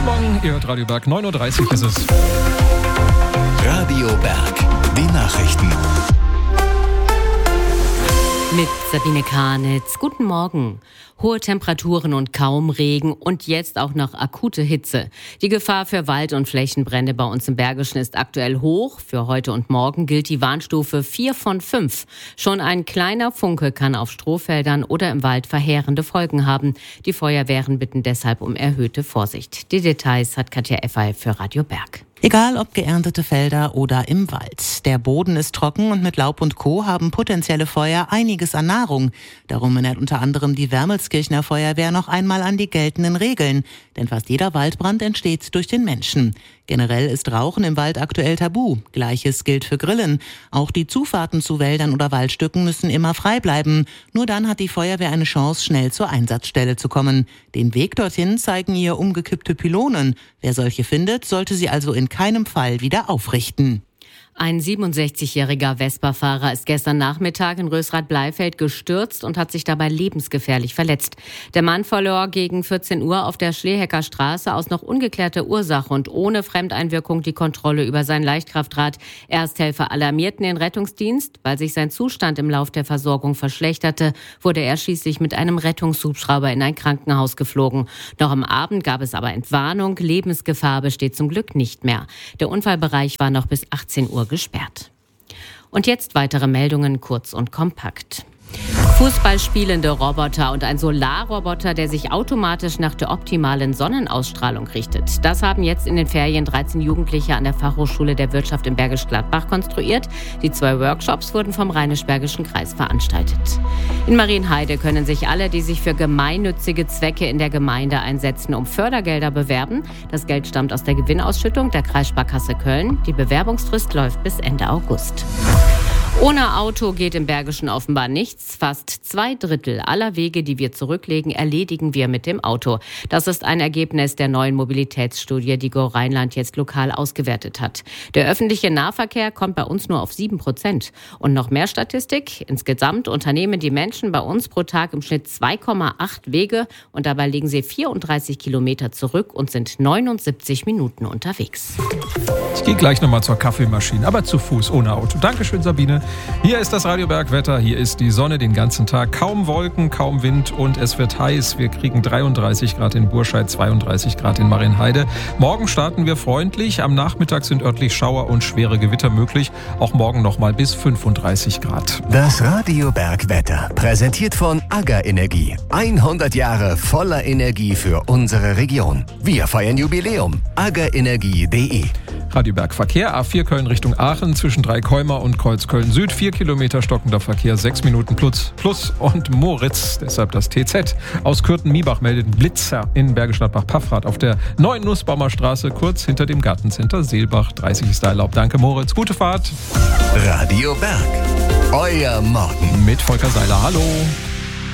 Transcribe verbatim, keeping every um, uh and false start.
Morgen, ihr hört Radio Berg, neun Uhr dreißig ist es. Radio Berg, die Nachrichten. Mit Sabine Karnitz. Guten Morgen. Hohe Temperaturen und kaum Regen und jetzt auch noch akute Hitze. Die Gefahr für Wald- und Flächenbrände bei uns im Bergischen ist aktuell hoch. Für heute und morgen gilt die Warnstufe vier von fünf. Schon ein kleiner Funke kann auf Strohfeldern oder im Wald verheerende Folgen haben. Die Feuerwehren bitten deshalb um erhöhte Vorsicht. Die Details hat Katja Effay für Radio Berg. Egal ob geerntete Felder oder im Wald. Der Boden ist trocken und mit Laub und Co. haben potenzielle Feuer einiges an Nahrung. Darum erinnert unter anderem die Wermelskirchener Feuerwehr noch einmal an die geltenden Regeln. Denn fast jeder Waldbrand entsteht durch den Menschen. Generell ist Rauchen im Wald aktuell tabu. Gleiches gilt für Grillen. Auch die Zufahrten zu Wäldern oder Waldstücken müssen immer frei bleiben. Nur dann hat die Feuerwehr eine Chance, schnell zur Einsatzstelle zu kommen. Den Weg dorthin zeigen ihr umgekippte Pylonen. Wer solche findet, sollte sie also in keinem Fall wieder aufrichten. Ein siebenundsechzigjähriger Vespa-Fahrer ist gestern Nachmittag in Rösrath-Bleifeld gestürzt und hat sich dabei lebensgefährlich verletzt. Der Mann verlor gegen vierzehn Uhr auf der Schlehecker Straße aus noch ungeklärter Ursache und ohne Fremdeinwirkung die Kontrolle über sein Leichtkraftrad. Ersthelfer alarmierten den Rettungsdienst. Weil sich sein Zustand im Lauf der Versorgung verschlechterte, wurde er schließlich mit einem Rettungshubschrauber in ein Krankenhaus geflogen. Noch am Abend gab es aber Entwarnung. Lebensgefahr besteht zum Glück nicht mehr. Der Unfallbereich war noch bis achtzehn Uhr gesperrt. Und jetzt weitere Meldungen, kurz und kompakt. Fußballspielende Roboter und ein Solarroboter, der sich automatisch nach der optimalen Sonnenausstrahlung richtet. Das haben jetzt in den Ferien dreizehn Jugendliche an der Fachhochschule der Wirtschaft in Bergisch Gladbach konstruiert. Die zwei Workshops wurden vom Rheinisch-Bergischen Kreis veranstaltet. In Marienheide können sich alle, die sich für gemeinnützige Zwecke in der Gemeinde einsetzen, um Fördergelder bewerben. Das Geld stammt aus der Gewinnausschüttung der Kreissparkasse Köln. Die Bewerbungsfrist läuft bis Ende August. Ohne Auto geht im Bergischen offenbar nichts. Fast zwei Drittel aller Wege, die wir zurücklegen, erledigen wir mit dem Auto. Das ist ein Ergebnis der neuen Mobilitätsstudie, die Go Rheinland jetzt lokal ausgewertet hat. Der öffentliche Nahverkehr kommt bei uns nur auf sieben Prozent. Und noch mehr Statistik. Insgesamt unternehmen die Menschen bei uns pro Tag im Schnitt zwei Komma acht Wege und dabei legen sie vierunddreißig Kilometer zurück und sind neunundsiebzig Minuten unterwegs. Ich gehe gleich nochmal zur Kaffeemaschine, aber zu Fuß, ohne Auto. Dankeschön, Sabine. Hier ist das Radio Berg Wetter, hier ist die Sonne den ganzen Tag. Kaum Wolken, kaum Wind und es wird heiß. Wir kriegen dreiunddreißig Grad in Burscheid, zweiunddreißig Grad in Marienheide. Morgen starten wir freundlich. Am Nachmittag sind örtlich Schauer und schwere Gewitter möglich. Auch morgen nochmal bis fünfunddreißig Grad. Das Radio Berg Wetter, präsentiert von AGA Energie. hundert Jahre voller Energie für unsere Region. Wir feiern Jubiläum. agaenergie punkt de Radio Berg Verkehr, A vier Köln Richtung Aachen zwischen Dreikäumer und Kreuzköln Süd. Vier Kilometer stockender Verkehr, sechs Minuten plus, plus und Moritz, deshalb das T Z. Aus Kürten-Miebach meldet Blitzer in Bergisch Gladbach-Paffrath auf der neuen Nussbaumer Straße, kurz hinter dem Gartencenter Seelbach. dreißig ist da erlaubt. Danke Moritz, gute Fahrt. Radio Berg, euer Morgen. Mit Volker Seiler, hallo.